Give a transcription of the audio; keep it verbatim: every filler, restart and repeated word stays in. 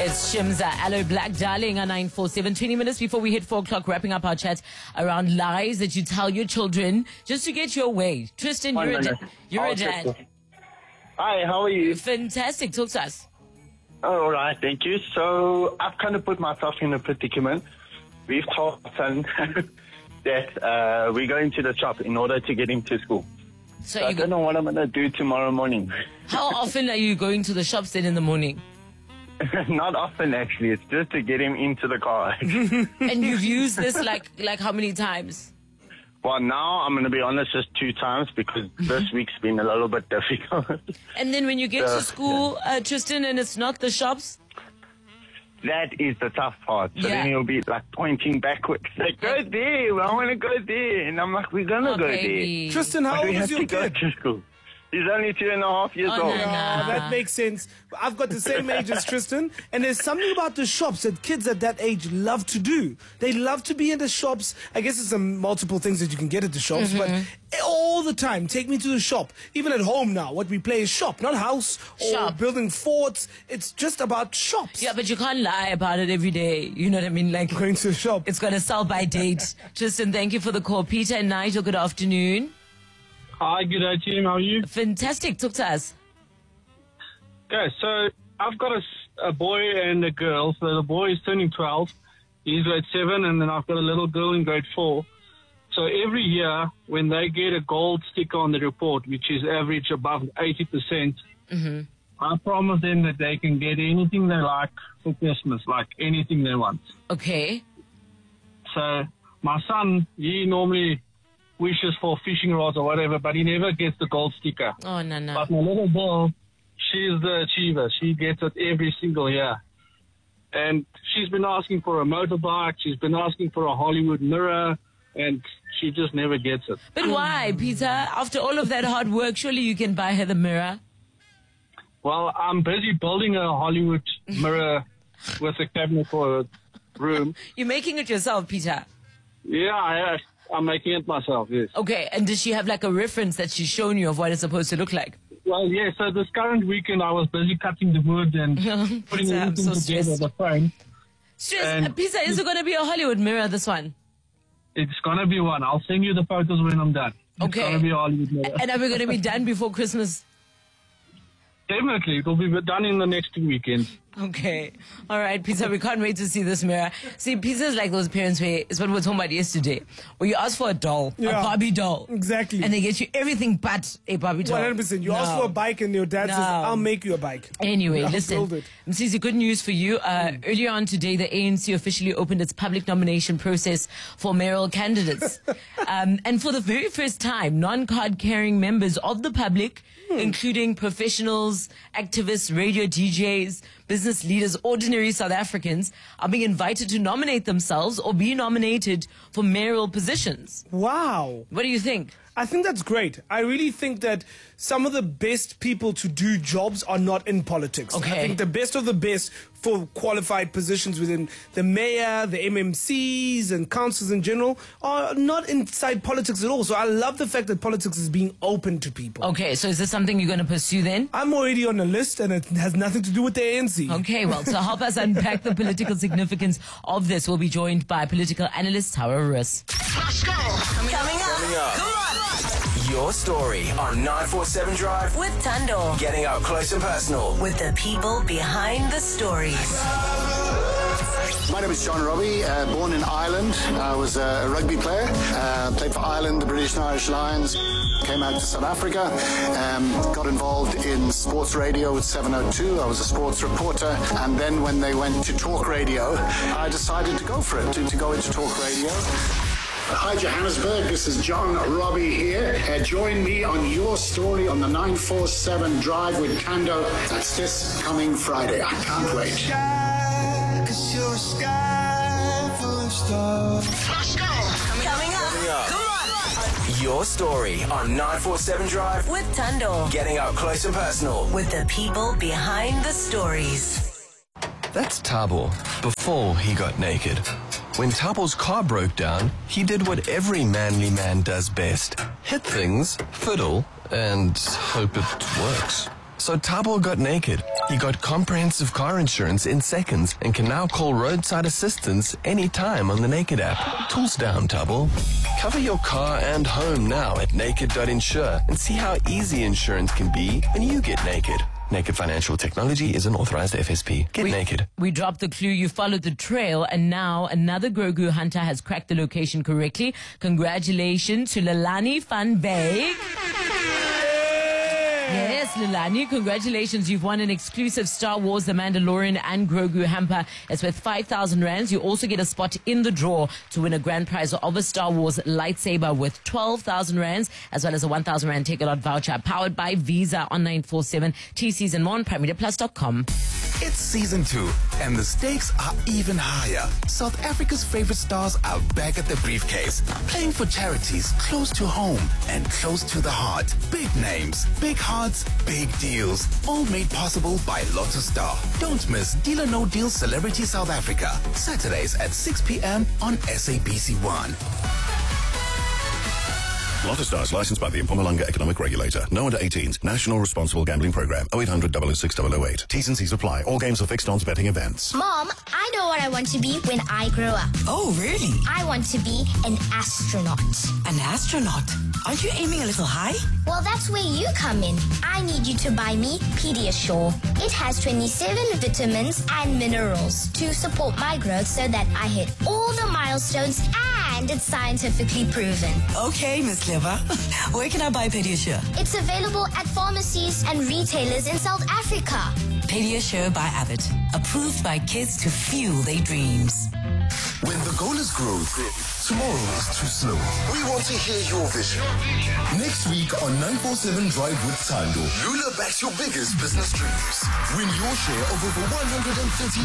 It's Shimza, Aloe Black, darling, on nine four seven. twenty minutes before we hit four o'clock, wrapping up our chat around lies that you tell your children just to get your way. Tristan, One you're a, minute. da- you're a dad. Tristan. Hi, how are you? Fantastic. Talk to us. All right, thank you. So I've kind of put myself in a predicament. We've told my son that uh, we're going to the shop in order to get him to school. So, So I you don't go- know what I'm going to do tomorrow morning. how often are you going to the shops then in the morning? Not often, actually. It's just to get him into the car. And you've used this like like how many times? Well, now I'm going to be honest, just two times because this week's been a little bit difficult. And then when you get Uh, to school, uh, Tristan, and it's not the shops? That is the tough part. So Yeah. then he'll be like pointing backwards. Like, go there. I want to go there. And I'm like, we're going to Oh, go baby. Tristan, how there. But we old have is your to go kid? to school. He's only two and a half years Oh, old. no, no. Oh, that makes sense. I've got the same age as Tristan, and there's something about the shops that kids at that age love to do. They love to be in the shops. I guess there's some multiple things that you can get at the shops, Mm-hmm. but all the time, take me to the shop. Even at home now, what we play is shop, not house or Shop. building forts. It's just about shops. Yeah, but you can't lie about it every day. You know what I mean? Like, Going to the shop. it's going to sell by date. Tristan, thank you for the call. Peter and Nigel, good afternoon. Hi, good day, team. How are you? Fantastic. Talk to us. Okay, so I've got a, s- a boy and a girl. So the boy is turning twelve. He's grade seven, and then I've got a little girl in grade four. So every year, when they get a gold sticker on the report, which is average above eighty percent, I promise them that they can get anything they like for Christmas, like anything they want. Okay. So my son, he normally wishes for fishing rods or whatever, but he never gets the gold sticker. Oh, no, no. But my little girl, she's the achiever. She gets it every single year. And she's been asking for a motorbike. She's been asking for a Hollywood mirror. And she just never gets it. But why, Peter? After all of that hard work, surely you can buy her the mirror. Well, I'm busy building a Hollywood mirror with a cabinet for a room. You're making it yourself, Peter. Yeah, I, I'm making it myself, yes. Okay, and does she have like a reference that she's shown you of what it's supposed to look like? Well, yeah, so this current weekend I was busy cutting the wood and putting Peter, I'm everything so together, stressed. the frame. Stress, And- uh, Peter, is it going to be a Hollywood mirror, this one? It's going to be one. I'll send you the photos when I'm done. It's Okay. going to be a Hollywood mirror. And are we going to be done before Christmas? Definitely. It will be done in the next two weekends. Okay. All right, Peter, we can't wait to see this mirror. See, Peter's like those parents where, it's what we were talking about yesterday, where you ask for a doll, a Yeah. Barbie doll. Exactly. And they get you everything but a Barbie doll. one hundred percent. You No. ask for a bike and your dad says, No. I'll make you a bike. Anyway, I'll listen, build it. Msisi, good news for you. Uh, Earlier on today, the A N C officially opened its public nomination process for mayoral candidates. um, and for the very first time, non-card-carrying members of the public, including professionals, activists, radio D Js, business leaders, ordinary South Africans, are being invited to nominate themselves or be nominated for mayoral positions. Wow. What do you think? I think that's great. I really think that some of the best people to do jobs are not in politics. Okay. I think the best of the best for qualified positions within the mayor, the M M Cs and councils in general are not inside politics at all. So I love the fact that politics is being open to people. Okay, so is this something you're going to pursue then? I'm already on the list and it has nothing to do with the A N C. Okay, well, to help us unpack the political significance of this, we'll be joined by political analyst Tara Rus. Let's go. Coming, Coming up. Coming up. Come on. Your story on nine four seven Drive. With Tando. Getting up close and personal. With the people behind the stories. My name is John Robbie, uh, born in Ireland. I was a rugby player, uh, played for Ireland, the British and Irish Lions, came out to South Africa, um, got involved in sports radio with seven oh two. I was a sports reporter, and then when they went to talk radio, I decided to go for it, to, to go into talk radio. Hi Johannesburg, this is John Robbie here. Uh, join me on Your Story on the nine four seven Drive with Tando. That's this coming Friday. I can't wait. Let's go. Coming, Coming up. Coming up. Come on. Your story on nine four seven Drive. With Tando. Getting up close and personal. With the people behind the stories. That's Tabo, before he got naked. When Tabo's car broke down, he did what every manly man does best. Hit things, fiddle, and hope it works. So Tabo got naked. He got comprehensive car insurance in seconds and can now call roadside assistance anytime on the Naked app. Tools down, Tabo. Cover your car and home now at naked dot insure and see how easy insurance can be when you get naked. Naked Financial Technology is an authorized F S P. Get we, naked. We dropped the clue. You followed the trail, and now another Grogu hunter has cracked the location correctly. Congratulations to Lelani van Beek. Yes, Lelani, congratulations. You've won an exclusive Star Wars The Mandalorian and Grogu hamper. It's worth five thousand rands. You also get a spot in the draw to win a grand prize of a Star Wars lightsaber worth twelve thousand rands, as well as a one thousand rand Takealot voucher powered by Visa on nine four seven. T Cs and more on prime media plus dot com. It's season two, and the stakes are even higher. South Africa's favorite stars are back at the briefcase, playing for charities close to home and close to the heart. Big names, big hearts, big deals, all made possible by Lotto Star. Don't miss Deal or No Deal Celebrity South Africa, Saturdays at six p.m. on S A B C one. Lotto Stars, licensed by the Mpumalanga Economic Regulator. No under eighteens. National Responsible Gambling Program. oh eight hundred, double oh six, double oh eight. T's and C's apply. All games are fixed odds betting events. Mom, I know what I want to be when I grow up. Oh, really? I want to be an astronaut. An astronaut? Aren't you aiming a little high? Well, that's where you come in. I need you to buy me Pediasure. It has twenty-seven vitamins and minerals to support my growth so that I hit all the milestones, and it's scientifically proven. Okay, Miss Clever. Where can I buy Pediasure? It's available at pharmacies and retailers in South Africa. Pediasure by Abbott. Approved by kids to fuel their dreams. When the goal is growth, tomorrow is too slow. We want to hear your vision. Next week on nine four seven Drive with Tando, Lula backs your biggest business dreams. Win your share of over one hundred thirty